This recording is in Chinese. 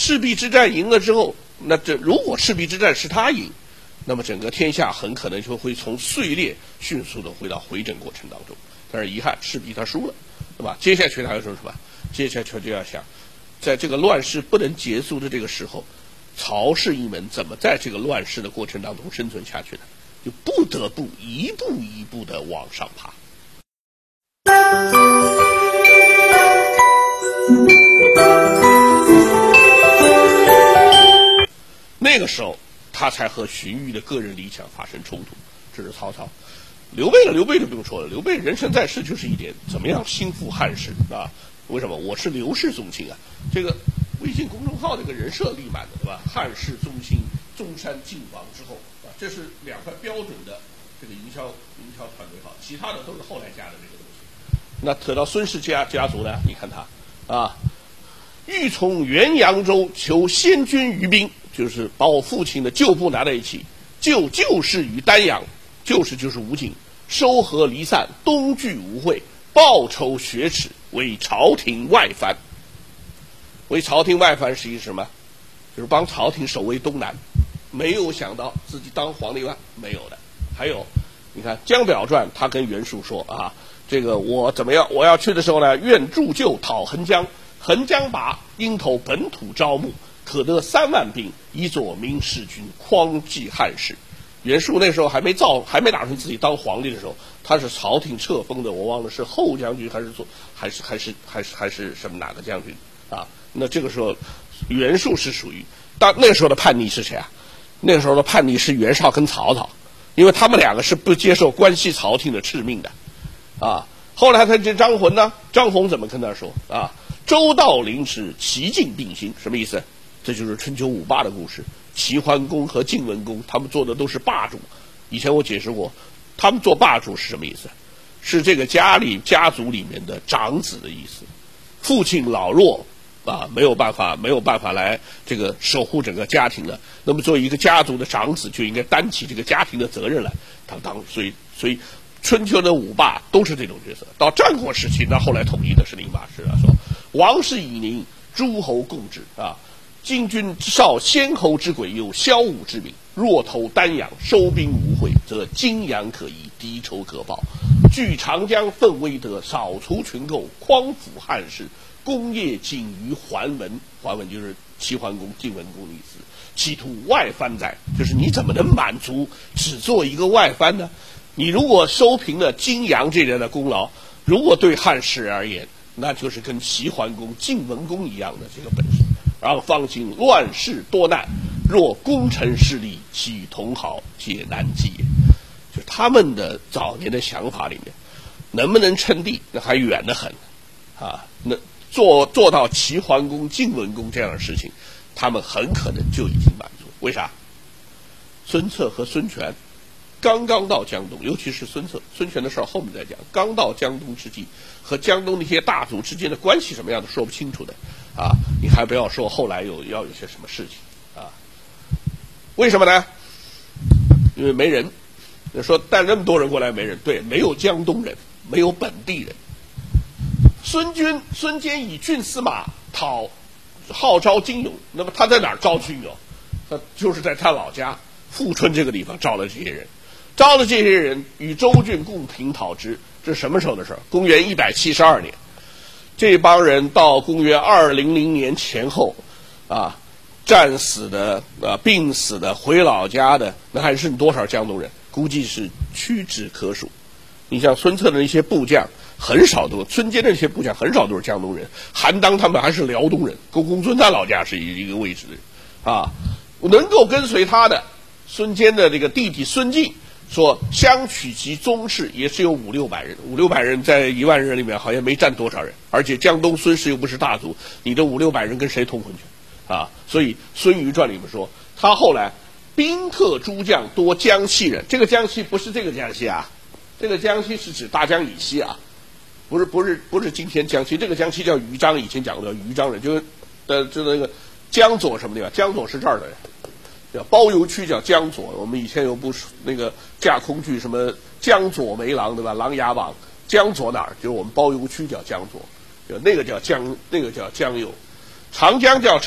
赤壁之战赢了之后，那如果赤壁之战是他赢，那么整个天下很可能就会从碎裂迅速的回到回整过程当中。但是遗憾，赤壁他输了，对吧？接下去他要说什么？接下去就要想，在这个乱世不能结束的这个时候，曹氏一门怎么在这个乱世的过程当中生存下去呢？就不得不一步一步的往上爬。那个时候，他才和荀彧的个人理想发生冲突。这是曹操。刘备就不用说了，刘备人生在世就是一点怎么样兴复汉室啊？为什么？我是刘氏宗亲啊！这个微信公众号这个人设立满的，对吧？汉室宗亲，中山靖王之后啊，这是两块标准的这个营销团队号，其他的都是后来加的这个东西。那扯到孙氏家族呢？你看他啊，欲从元扬州求先军于兵，就是把我父亲的旧部拿在一起，就是于丹阳，就是吴景，收合离散，东聚吴会，报仇雪耻，为朝廷外藩。为朝廷外藩是一什么？就是帮朝廷守卫东南。没有想到自己当皇帝吧？没有的。还有，你看《江表传》，他跟袁术说啊，这个我怎么样？我要去的时候呢，愿铸就讨横江，横江拔，应投本土招募，可得3万兵，以佐明士军，匡济汉室。袁术那时候还没打算自己当皇帝的时候，他是朝廷册封的，我忘了是后将军还是什么哪个将军啊？那这个时候，袁术是属于那个时候的叛逆是谁啊？那个时候的叛逆是袁绍跟曹操，因为他们两个是不接受关西朝廷的敕命的，啊。后来他这张浑呢，张宏怎么跟他说啊？周道临时，齐晋并兴，什么意思？这就是春秋五霸的故事。齐桓公和晋文公，他们做的都是霸主。以前我解释过，他们做霸主是什么意思？是这个家族里面的长子的意思。父亲老弱啊，没有办法来这个守护整个家庭了。那么作为一个家族的长子，就应该担起这个家庭的责任来。所以春秋的五霸都是这种角色。到战国时期，那后来统一的是灵法师啊，说王室以宁，诸侯共治啊。今君少先侯之鬼，有骁武之名。若投丹阳，收兵无悔，则荆阳可移，敌仇可报。据长江，奋威德，扫除群寇，匡抚汉室，功业仅于桓文。桓文就是齐桓公、晋文公的意思。企图外藩哉，就是你怎么能满足只做一个外藩呢？你如果收平了荆阳这人的功劳，如果对汉室而言，那就是跟齐桓公、晋文公一样的这个本事。然后方今乱世多难，若功臣势力，其与同好皆难继也。就他们的早年的想法里面，能不能称帝，那还远得很啊。那做到齐桓公、晋文公这样的事情，他们很可能就已经满足。为啥？孙策和孙权刚刚到江东，尤其是孙策，孙权的事后面再讲。刚到江东之际，和江东那些大族之间的关系什么样的说不清楚的啊！你还不要说后来要有些什么事情啊？为什么呢？因为没人。说带那么多人过来没人，对，没有江东人，没有本地人。孙坚以郡司马号召精勇，那么他在哪儿招军勇？他就是在他老家富春这个地方招了这些人。招的这些人与周郡共平讨之，这是什么时候的事儿？公元172年。这帮人到公元200年前后，啊，战死的、病死的、回老家的，那还剩多少江东人？估计是屈指可数。你像孙策的那些部将，很少都孙坚的那些部将很少都是江东人，韩当他们还是辽东人，公孙瓒老家是一个位置的啊。能够跟随他的孙坚的这个弟弟孙敬说相取其宗室，也是有500-600人，500-600人在1万人里面好像没占多少人，而且江东孙氏又不是大族，你这500-600人跟谁通婚去啊？所以《孙虞传》里面说，他后来兵特诸将多江西人，这个江西不是这个江西啊，这个江西是指大江以西啊，不是今天江西，这个江西叫豫章，以前讲的豫章人，就是那个江左什么地方？江左是这儿的人。叫包邮区叫江左，我们以前有部那个架空剧，什么江左梅郎，对吧？琅琊榜江左哪儿？就是我们包邮区叫江左，那个叫江右，长江叫